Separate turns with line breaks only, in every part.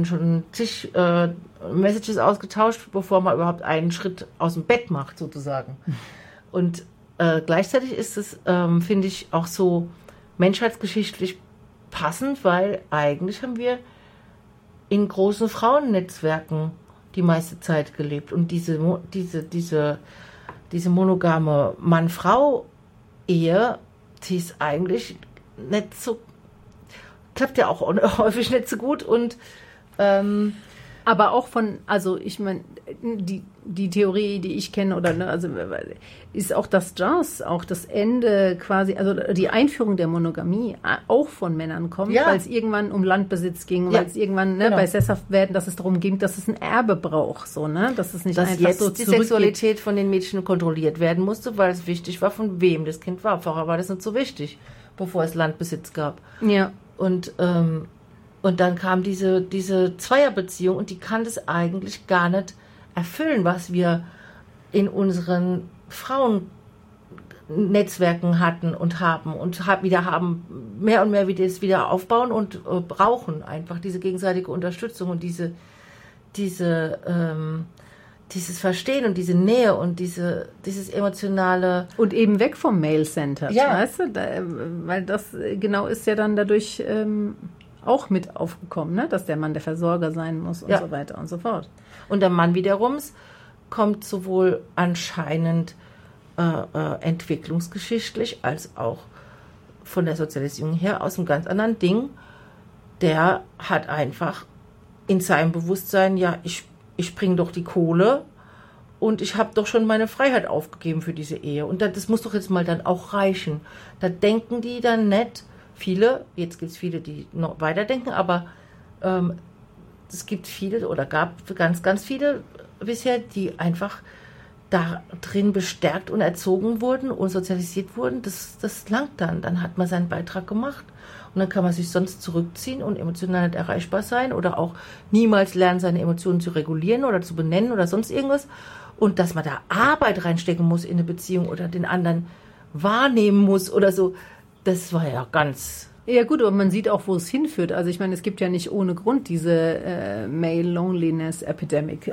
werden schon zig Messages ausgetauscht, bevor man überhaupt einen Schritt aus dem Bett macht, sozusagen. Und gleichzeitig ist es, finde ich, auch so menschheitsgeschichtlich passend, weil eigentlich haben wir in großen Frauennetzwerken die meiste Zeit gelebt. Und diese monogame Mann-Frau-Ehe, die ist eigentlich nicht so, klappt ja auch häufig nicht so gut. Und
aber auch also ich meine, die Theorie, die ich kenne, oder ne, also ist auch das auch das Ende quasi, also die Einführung der Monogamie auch von Männern kommt, weil es irgendwann um Landbesitz ging, weil es irgendwann bei Sesshaftwerden, dass es darum ging, dass es ein Erbe braucht, so, ne, dass es nicht
dass
einfach
jetzt
so
die Sexualität von den Mädchen kontrolliert werden musste, weil es wichtig war, von wem das Kind war. Vorher war das nicht so wichtig, bevor es Landbesitz gab.
Ja.
Und dann kam diese Zweierbeziehung und die kann das eigentlich gar nicht erfüllen, was wir in unseren Frauennetzwerken hatten und haben und wieder haben, mehr und mehr wieder aufbauen und brauchen einfach diese gegenseitige Unterstützung und dieses Verstehen und diese Nähe und dieses emotionale...
Und eben weg vom Male-Center, weißt du? Weil das genau ist ja dann dadurch auch mit aufgekommen, ne? Dass der Mann der Versorger sein muss und so weiter und so fort.
Und der Mann wiederum kommt sowohl anscheinend entwicklungsgeschichtlich als auch von der Sozialisierung her aus einem ganz anderen Ding. Der hat einfach in seinem Bewusstsein, ich bringe doch die Kohle und ich habe doch schon meine Freiheit aufgegeben für diese Ehe. Und das muss doch jetzt mal dann auch reichen. Da denken die dann nicht, jetzt gibt es viele, die noch weiterdenken, aber es gibt viele oder gab ganz, ganz viele bisher, die einfach da drin bestärkt und erzogen wurden und sozialisiert wurden. Das langt dann. Dann hat man seinen Beitrag gemacht. Und dann kann man sich sonst zurückziehen und emotional nicht erreichbar sein oder auch niemals lernen, seine Emotionen zu regulieren oder zu benennen oder sonst irgendwas. Und dass man da Arbeit reinstecken muss in eine Beziehung oder den anderen wahrnehmen muss oder so, das war ja ganz...
Ja gut, aber man sieht auch, wo es hinführt. Also ich meine, es gibt ja nicht ohne Grund diese Male Loneliness Epidemic.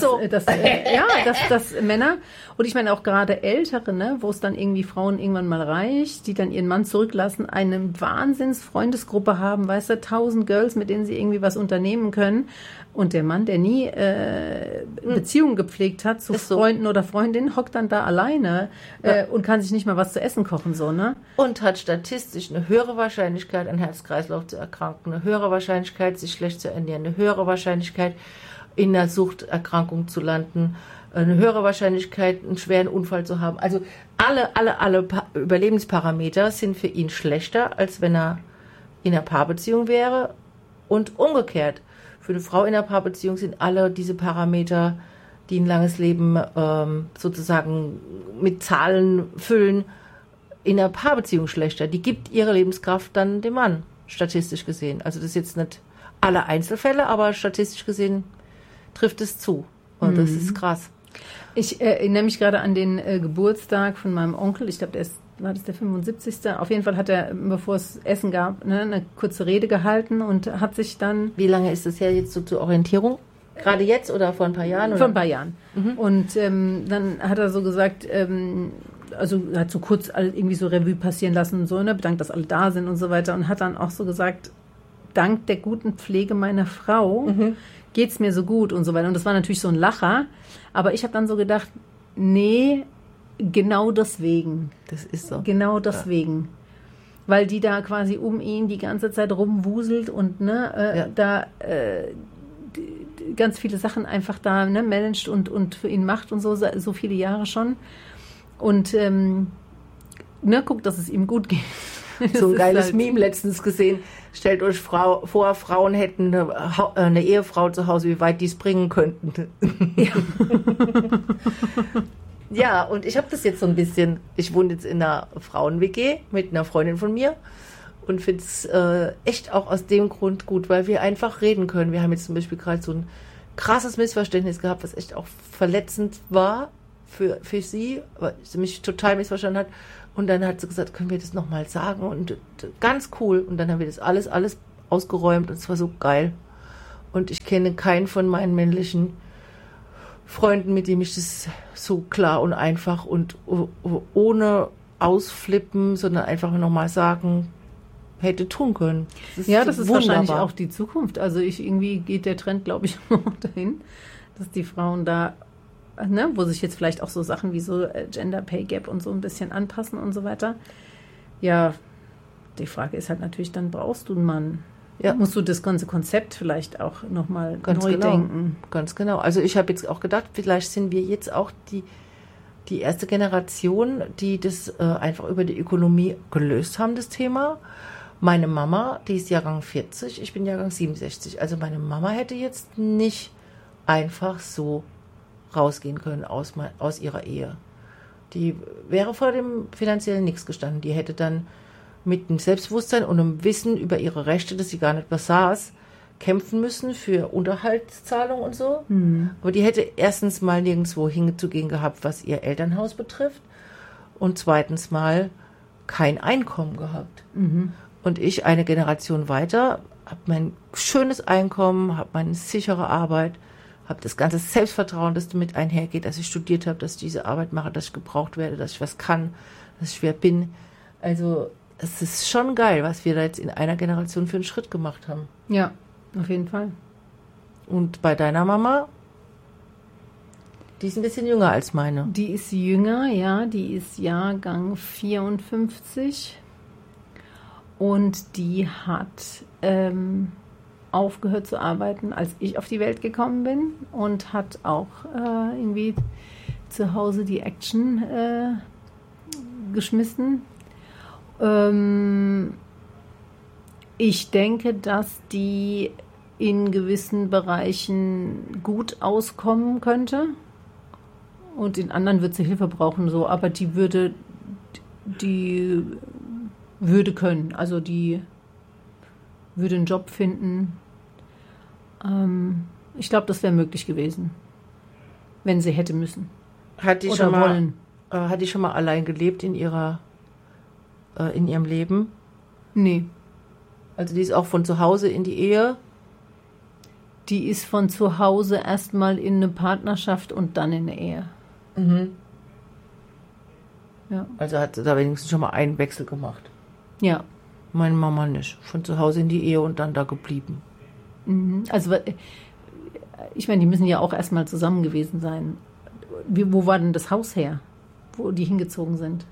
Dass Männer, und ich meine auch gerade Ältere, ne, wo es dann irgendwie Frauen irgendwann mal reicht, die dann ihren Mann zurücklassen, eine Wahnsinns-Freundesgruppe haben, weißt du, 1000 Girls, mit denen sie irgendwie was unternehmen können. Und der Mann, der nie Beziehungen gepflegt hat zu Freunden oder Freundinnen, hockt dann da alleine und kann sich nicht mal was zu essen kochen, so, ne?
Und hat statistisch eine höhere Wahrscheinlichkeit, an Herz-Kreislauf zu erkranken, eine höhere Wahrscheinlichkeit, sich schlecht zu ernähren, eine höhere Wahrscheinlichkeit, in einer Suchterkrankung zu landen, eine höhere Wahrscheinlichkeit, einen schweren Unfall zu haben. Also alle Überlebensparameter sind für ihn schlechter, als wenn er in einer Paarbeziehung wäre und umgekehrt. Für eine Frau in einer Paarbeziehung sind alle diese Parameter, die ein langes Leben sozusagen mit Zahlen füllen, in einer Paarbeziehung schlechter. Die gibt ihre Lebenskraft dann dem Mann, statistisch gesehen. Also das ist jetzt nicht alle Einzelfälle, aber statistisch gesehen trifft es zu. Und das ist krass.
Ich erinnere mich gerade an den Geburtstag von meinem Onkel. Ich glaube, war das der 75. Auf jeden Fall hat er, bevor es Essen gab, eine kurze Rede gehalten und hat sich dann...
Wie lange ist das her jetzt so zur Orientierung? Gerade jetzt oder vor ein paar Jahren? Oder?
Vor ein paar Jahren. Mhm. Und dann hat er so gesagt... also hat so kurz irgendwie so Revue passieren lassen und so, ne, bedankt, dass alle da sind und so weiter und hat dann auch so gesagt, dank der guten Pflege meiner Frau geht's mir so gut und so weiter. Und das war natürlich so ein Lacher, aber ich habe dann so gedacht, nee, genau deswegen.
Das ist so.
Genau deswegen. Ja. Weil die da quasi um ihn die ganze Zeit rumwuselt und ganz viele Sachen einfach da managt und für ihn macht und so viele Jahre schon. Und guckt, dass es ihm gut geht.
So ein geiles Meme letztens gesehen. Stellt euch vor, Frauen hätten eine Ehefrau zu Hause, wie weit die es bringen könnten. Ja, ja, und ich habe das jetzt so ein bisschen, ich wohne jetzt in einer Frauen-WG mit einer Freundin von mir und finde es echt auch aus dem Grund gut, weil wir einfach reden können. Wir haben jetzt zum Beispiel gerade so ein krasses Missverständnis gehabt, was echt auch verletzend war für sie, weil sie mich total missverstanden hat. Und dann hat sie gesagt, können wir das nochmal sagen? Und ganz cool. Und dann haben wir das alles ausgeräumt und es war so geil. Und ich kenne keinen von meinen männlichen Freunden, mit dem ich das so klar und einfach und ohne ausflippen, sondern einfach nochmal sagen, hätte tun können.
Das ist wahrscheinlich auch die Zukunft. Also irgendwie geht der Trend, glaube ich, dahin, dass die Frauen da, ne, wo sich jetzt vielleicht auch so Sachen wie so Gender Pay Gap und so ein bisschen anpassen und so weiter. Ja, die Frage ist halt natürlich, dann brauchst du einen Mann. Ja. Musst du das ganze Konzept vielleicht auch nochmal neu denken.
Ganz genau. Also ich habe jetzt auch gedacht, vielleicht sind wir jetzt auch die erste Generation, die das einfach über die Ökonomie gelöst haben, das Thema. Meine Mama, die ist Jahrgang 40, ich bin Jahrgang 67. Also meine Mama hätte jetzt nicht einfach so rausgehen können aus ihrer Ehe. Die wäre vor dem finanziellen Nichts gestanden. Die hätte dann mit dem Selbstbewusstsein und einem Wissen über ihre Rechte, das sie gar nicht besaß, kämpfen müssen für Unterhaltszahlung und so. Mhm. Aber die hätte erstens mal nirgendwo hinzugehen gehabt, was ihr Elternhaus betrifft. Und zweitens mal kein Einkommen gehabt. Mhm. Und ich, eine Generation weiter, habe mein schönes Einkommen, habe meine sichere Arbeit, habe das ganze Selbstvertrauen, das damit einhergeht, dass ich studiert habe, dass ich diese Arbeit mache, dass ich gebraucht werde, dass ich was kann, dass ich wer bin. Also es ist schon geil, was wir da jetzt in einer Generation für einen Schritt gemacht haben.
Ja, auf jeden Fall.
Und bei deiner Mama? Die ist ein bisschen jünger als meine.
Die ist jünger, ja. Die ist Jahrgang 54. Und die hat aufgehört zu arbeiten, als ich auf die Welt gekommen bin. Und hat auch irgendwie zu Hause die Action geschmissen. Ich denke, dass die in gewissen Bereichen gut auskommen könnte und in anderen wird sie Hilfe brauchen, so, aber die würde können, also die würde einen Job finden. Ich glaube, das wäre möglich gewesen, wenn sie hätte müssen.
Hat die schon mal allein gelebt in ihrem Leben?
Nee.
Also die ist auch von zu Hause in die Ehe?
Die ist von zu Hause erstmal in eine Partnerschaft und dann in eine Ehe. Mhm. Ja.
Also hat sie da wenigstens schon mal einen Wechsel gemacht?
Ja.
Meine Mama nicht. Von zu Hause in die Ehe und dann da geblieben.
Mhm. Also ich meine, die müssen ja auch erstmal zusammen gewesen sein. Wo war denn das Haus her, wo die hingezogen sind?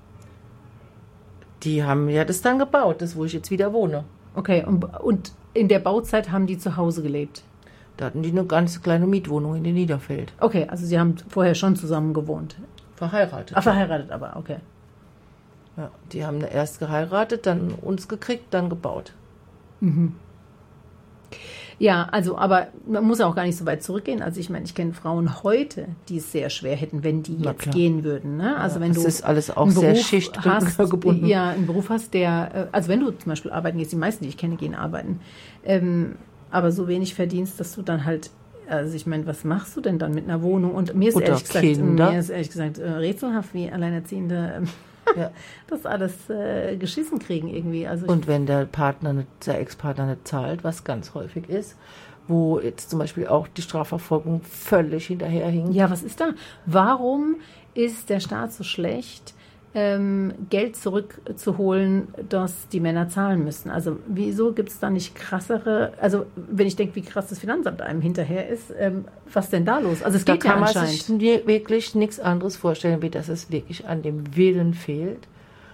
Die haben ja das dann gebaut, das wo ich jetzt wieder wohne.
Okay, und in der Bauzeit haben die zu Hause gelebt?
Da hatten die eine ganz kleine Mietwohnung in den Niederfeld.
Okay, also sie haben vorher schon zusammen gewohnt?
Verheiratet.
Ach, verheiratet aber, okay.
Ja, die haben erst geheiratet, dann uns gekriegt, dann gebaut.
Mhm. Ja, also, aber man muss auch gar nicht so weit zurückgehen. Also ich meine, ich kenne Frauen heute, die es sehr schwer hätten, wenn die jetzt gehen würden. Ne? Also wenn
das
du
ist alles auch sehr schichtgebunden.
Ja, einen Beruf hast, der, also wenn du zum Beispiel arbeiten gehst, die meisten, die ich kenne, gehen arbeiten, aber so wenig verdienst, dass du dann halt, also ich meine, was machst du denn dann mit einer Wohnung? Und mir ist ehrlich gesagt rätselhaft, wie Alleinerziehende das alles geschissen kriegen irgendwie. Also
und wenn der Ex-Partner nicht zahlt, was ganz häufig ist, wo jetzt zum Beispiel auch die Strafverfolgung völlig hinterherhinkt.
Ja, was ist da? Warum ist der Staat so schlecht, Geld zurückzuholen, das die Männer zahlen müssen? Also wieso gibt es da nicht krassere, also wenn ich denke, wie krass das Finanzamt einem hinterher ist, was denn da los? Also es geht ja anscheinend. Da kann man sich wirklich nichts anderes vorstellen, wie dass es wirklich an dem Willen fehlt.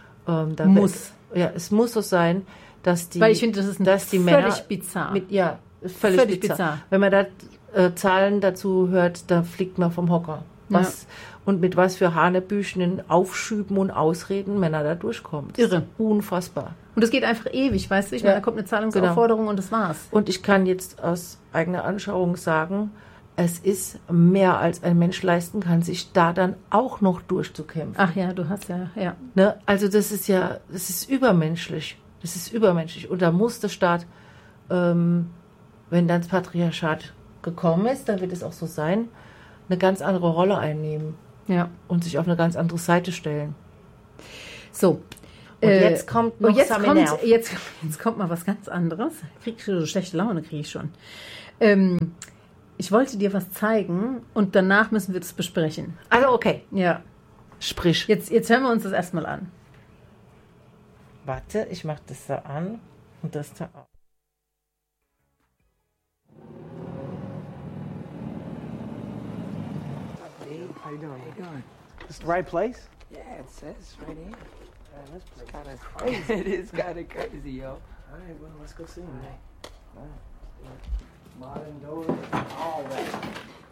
Es muss so sein, dass die, weil ich finde, das ist
völlig
Männer bizarr.
Völlig bizarr. Wenn man da Zahlen dazu hört, da fliegt man vom Hocker. Und mit was für hanebüchenen Aufschüben und Ausreden Männer da durchkommen. Das
Irre.
Ist unfassbar.
Und es geht einfach ewig, weißt du? Ich meine, da kommt eine Zahlungsaufforderung und das war's.
Und ich kann jetzt aus eigener Anschauung sagen, es ist mehr als ein Mensch leisten kann, sich da dann auch noch durchzukämpfen.
Ach ja, du hast ja.
Ne? Also das ist übermenschlich. Das ist übermenschlich. Und da muss der Staat, wenn dann das Patriarchat gekommen ist, dann wird es auch so sein, eine ganz andere Rolle einnehmen.
Ja.
Und sich auf eine ganz andere Seite stellen.
So.
Und jetzt kommt noch
jetzt kommt mal was ganz anderes. So schlechte Laune kriege ich schon. Ich wollte dir was zeigen und danach müssen wir das besprechen.
Also okay,
Ja.
sprich.
Jetzt hören wir uns das erstmal an.
Warte, ich mach das da an und das da auch.
How you doing? How you doing? This the right place?
Yeah, it says right here. This place kind of crazy. It is kind of crazy, yo.
All right, well, let's go see him. All right. Modern doors, all that.